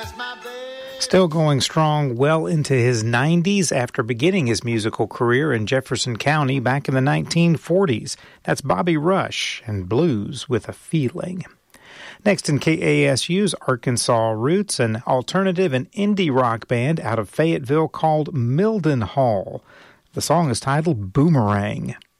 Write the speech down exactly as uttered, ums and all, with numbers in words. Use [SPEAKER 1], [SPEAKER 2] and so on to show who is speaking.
[SPEAKER 1] Still going strong well into his nineties after beginning his musical career in Jefferson County back in the nineteen forties. That's Bobby Rush and Blues with a Feeling. Next in K A S U's Arkansas Roots, an alternative and indie rock band out of Fayetteville called Milden Hall. The song is titled Boomerang.